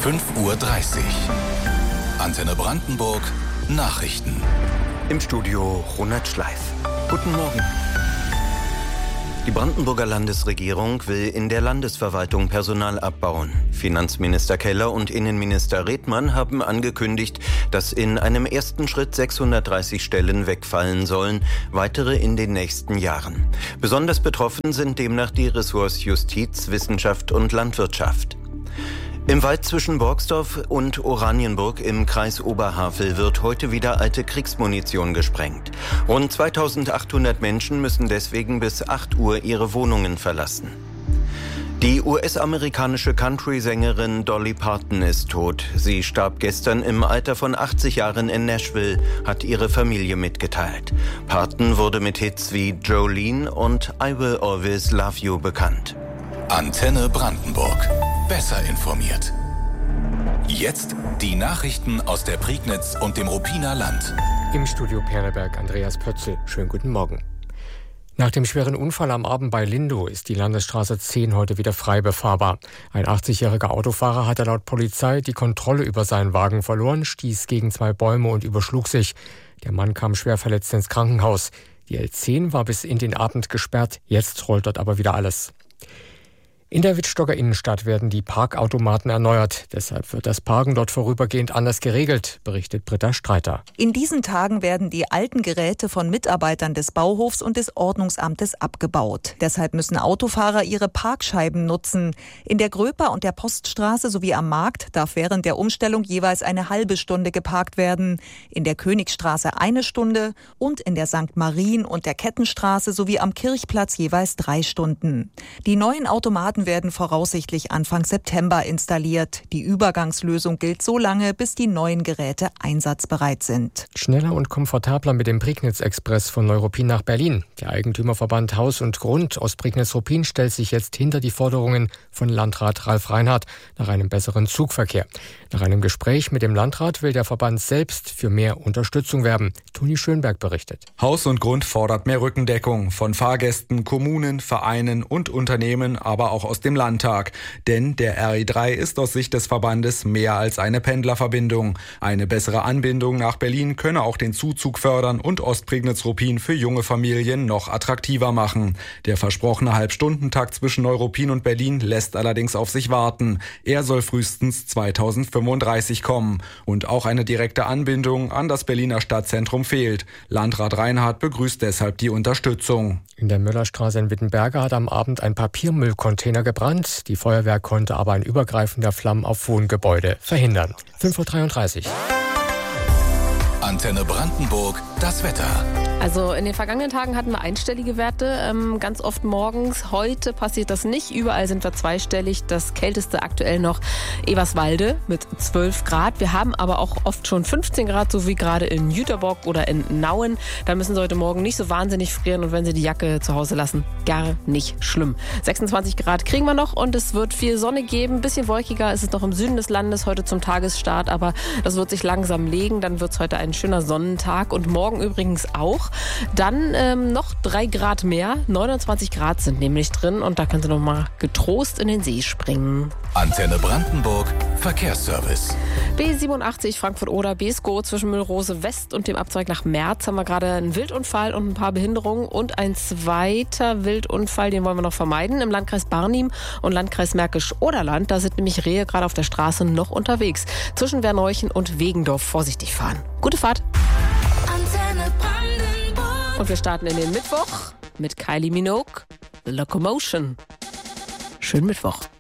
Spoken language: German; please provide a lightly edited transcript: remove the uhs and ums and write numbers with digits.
5:30 Uhr. Antenne Brandenburg Nachrichten. Im Studio Ronald Schleif. Guten Morgen. Die Brandenburger Landesregierung will in der Landesverwaltung Personal abbauen. Finanzminister Keller und Innenminister Redmann haben angekündigt, dass in einem ersten Schritt 630 Stellen wegfallen sollen, weitere in den nächsten Jahren. Besonders betroffen sind demnach die Ressorts Justiz, Wissenschaft und Landwirtschaft. Im Wald zwischen Borgsdorf und Oranienburg im Kreis Oberhavel wird heute wieder alte Kriegsmunition gesprengt. Rund 2800 Menschen müssen deswegen bis 8 Uhr ihre Wohnungen verlassen. Die US-amerikanische Country-Sängerin Dolly Parton ist tot. Sie starb gestern im Alter von 80 Jahren in Nashville, hat ihre Familie mitgeteilt. Parton wurde mit Hits wie Jolene und I Will Always Love You bekannt. Antenne Brandenburg. Besser informiert. Jetzt die Nachrichten aus der Prignitz und dem Ruppiner Land. Im Studio Perleberg Andreas Pötzl. Schönen guten Morgen. Nach dem schweren Unfall am Abend bei Lindow ist die Landesstraße 10 heute wieder frei befahrbar. Ein 80-jähriger Autofahrer hatte laut Polizei die Kontrolle über seinen Wagen verloren, stieß gegen 2 Bäume und überschlug sich. Der Mann kam schwer verletzt ins Krankenhaus. Die L10 war bis in den Abend gesperrt, jetzt rollt dort aber wieder alles. In der Wittstocker Innenstadt werden die Parkautomaten erneuert. Deshalb wird das Parken dort vorübergehend anders geregelt, berichtet Britta Streiter. In diesen Tagen werden die alten Geräte von Mitarbeitern des Bauhofs und des Ordnungsamtes abgebaut. Deshalb müssen Autofahrer ihre Parkscheiben nutzen. In der Gröper und der Poststraße sowie am Markt darf während der Umstellung jeweils eine halbe Stunde geparkt werden. In der Königstraße 1 Stunde und in der St. Marien- und der Kettenstraße sowie am Kirchplatz jeweils 3 Stunden. Die neuen Automaten werden voraussichtlich Anfang September installiert. Die Übergangslösung gilt so lange, bis die neuen Geräte einsatzbereit sind. Schneller und komfortabler mit dem Prignitz-Express von Neuruppin nach Berlin. Der Eigentümerverband Haus und Grund aus Prignitz-Ruppin stellt sich jetzt hinter die Forderungen von Landrat Ralf Reinhardt nach einem besseren Zugverkehr. Nach einem Gespräch mit dem Landrat will der Verband selbst für mehr Unterstützung werben. Toni Schönberg berichtet. Haus und Grund fordert mehr Rückendeckung von Fahrgästen, Kommunen, Vereinen und Unternehmen, aber auch aus dem Landtag. Denn der RE3 ist aus Sicht des Verbandes mehr als eine Pendlerverbindung. Eine bessere Anbindung nach Berlin könne auch den Zuzug fördern und Ostprignitz-Ruppin für junge Familien noch attraktiver machen. Der versprochene Halbstundentakt zwischen Neuruppin und Berlin lässt allerdings auf sich warten. Er soll frühestens 2035 kommen. Und auch eine direkte Anbindung an das Berliner Stadtzentrum fehlt. Landrat Reinhardt begrüßt deshalb die Unterstützung. In der Müllerstraße in Wittenberge hat am Abend ein Papiermüllcontainer gebrannt. Die Feuerwehr konnte aber ein Übergreifen der Flammen auf Wohngebäude verhindern. 5:33 Uhr. Antenne Brandenburg, das Wetter. Also in den vergangenen Tagen hatten wir einstellige Werte, ganz oft morgens. Heute passiert das nicht. Überall sind wir zweistellig. Das kälteste aktuell noch Eberswalde mit 12 Grad. Wir haben aber auch oft schon 15 Grad, so wie gerade in Jüterbock oder in Nauen. Da müssen Sie heute Morgen nicht so wahnsinnig frieren und wenn Sie die Jacke zu Hause lassen, gar nicht schlimm. 26 Grad kriegen wir noch und es wird viel Sonne geben. Ein bisschen wolkiger ist es noch im Süden des Landes heute zum Tagesstart, aber das wird sich langsam legen. Dann wird es heute ein schöner Sonnentag und morgen übrigens auch. Dann noch 3 Grad mehr, 29 Grad sind nämlich drin und da können Sie noch mal getrost in den See springen. Antenne Brandenburg, Verkehrsservice. B87 Frankfurt-Oder, Beeskow zwischen Müllrose West und dem Abzweig nach Merz haben wir gerade einen Wildunfall und ein paar Behinderungen und ein zweiter Wildunfall, den wollen wir noch vermeiden, im Landkreis Barnim und Landkreis Märkisch-Oderland. Da sind nämlich Rehe gerade auf der Straße noch unterwegs. Zwischen Werneuchen und Wegendorf vorsichtig fahren. Gute Fahrt. Antenne Brandenburg. Und wir starten in den Mittwoch mit Kylie Minogue, The Locomotion. Schönen Mittwoch.